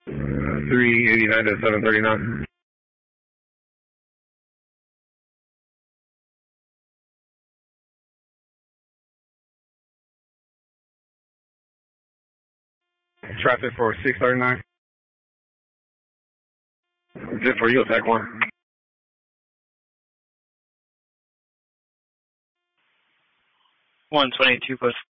389 to 739. Traffic for 639. Just for you, attack 1. 122 +.